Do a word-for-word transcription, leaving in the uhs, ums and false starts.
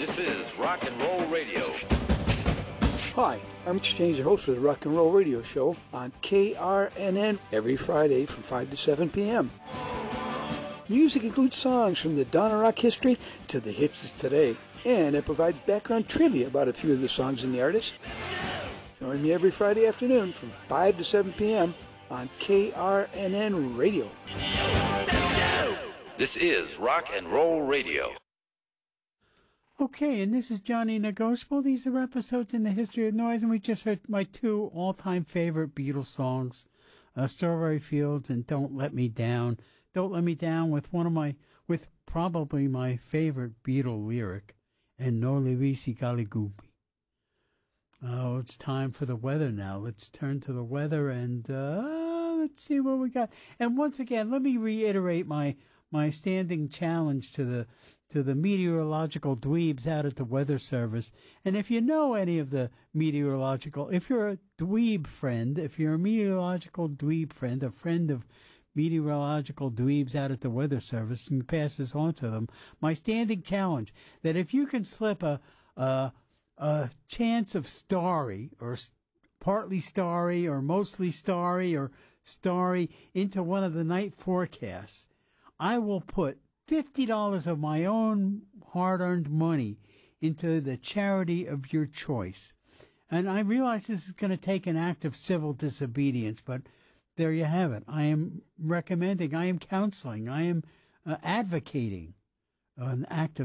This is Rock and Roll Radio. Hi, I'm Exchange, the host of the Rock and Roll Radio Show on K R N N every Friday from five to seven p.m. Music includes songs from the dawn of rock history to the hits of today, and I provide background trivia about a few of the songs and the artists. Join me every Friday afternoon from five to seven p.m. on K R N N Radio. This is Rock and Roll Radio. Okay, and this is Johnny Negotiable. These are episodes in the history of noise, and we just heard my two all-time favorite Beatles songs, uh, Strawberry Fields and Don't Let Me Down. Don't Let Me Down with one of my, with probably my favorite Beatle lyric, and No Le Visi Galigubi. Oh, it's time for the weather now. Let's turn to the weather and uh, let's see what we got. And once again, let me reiterate my my standing challenge to the to the meteorological dweebs out at the Weather Service. And if you know any of the meteorological, if you're a dweeb friend, if you're a meteorological dweeb friend, a friend of meteorological dweebs out at the Weather Service, you can pass this on to them. My standing challenge that if you can slip a a, a chance of starry or partly starry or mostly starry or starry into one of the night forecasts, I will put fifty dollars of my own hard-earned money into the charity of your choice. And I realize this is going to take an act of civil disobedience, but there you have it. I am recommending, I am counseling, I am uh, advocating an act of